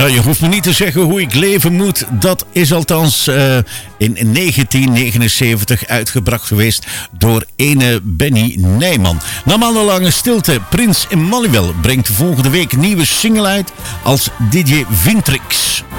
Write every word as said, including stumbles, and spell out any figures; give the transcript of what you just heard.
Ja, je hoeft me niet te zeggen hoe ik leven moet. Dat is althans uh, in negentien negenenzeventig uitgebracht geweest door ene Benny Nijman. Na maandenlange stilte, Prins Emmanuel brengt volgende week nieuwe single uit als D J Vintrix.